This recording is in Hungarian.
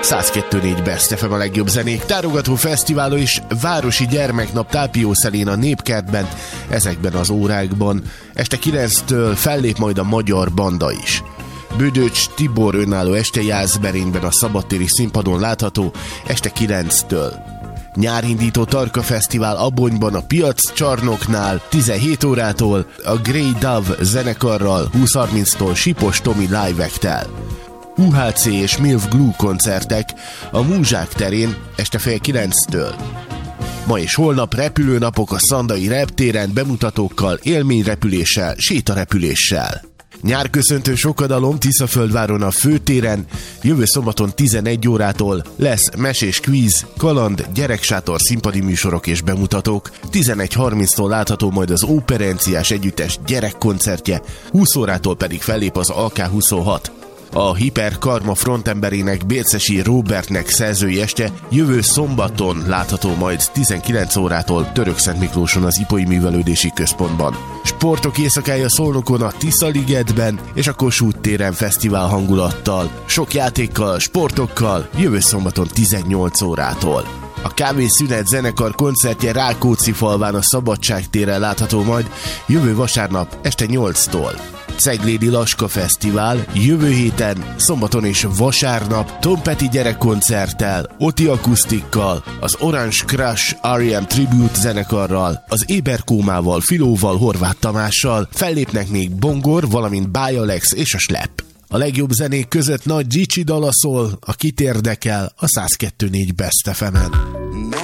102.4 Best FM a legjobb zenék tárogató fesztiválon és városi gyermeknap Tápiószelén a Népkertben, ezekben az órákban. Este 9-től fellép majd a magyar banda is. Bödöcs Tibor önálló este Jászberényben a szabadtéri színpadon látható este 9-től. Nyárindító Tarka Fesztivál Abonyban a Piac Csarnoknál 17 órától, a Grey Dove zenekarral 20:30-tól Sipos Tomi Live Act-tel. UHC és Milf Glue koncertek a Múzsák terén este fél 9-től. Ma és holnap repülőnapok a Szandai reptéren bemutatókkal, élményrepüléssel, sétarepüléssel. Nyárköszöntő sokadalom Tiszaföldváron a Főtéren, jövő szombaton 11 órától lesz mesés kvíz, kaland, gyereksátor, színpadi műsorok és bemutatók. 11:30-tól látható majd az Óperenciás Együttes gyerekkoncertje, 20 órától pedig fellép az AK-26. A Hiperkarma frontemberének Bércesi Róbertnek szerzői este jövő szombaton látható majd 19 órától Törökszentmiklóson az Ipoly Művelődési Központban. Sportok éjszakája Szolnokon a Tiszaligetben és a Kossuth téren fesztivál hangulattal, sok játékkal, sportokkal jövő szombaton 18 órától. A Kávészünet zenekar koncertje Rákóczifalván a Szabadság téren látható majd jövő vasárnap este 8-tól. Ceglédi Laska Fesztivál jövő héten, szombaton és vasárnap Tom Petty gyerekkoncerttel, Oti akusztikkal, az Orange Crush R.E.M. Tribute zenekarral, az Éberkómával, Filóval, Horváth Tamással, fellépnek még Bongor, valamint Báj Alex és a Slep. A legjobb zenék között Nagy Gicsi dala szól, a kit érdekel a 102.4 Best FM-en.